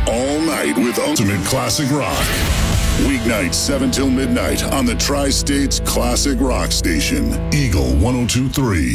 all night with ultimate classic rock. Weeknights 7 till midnight on the Tri-States Classic Rock Station, Eagle 102.3.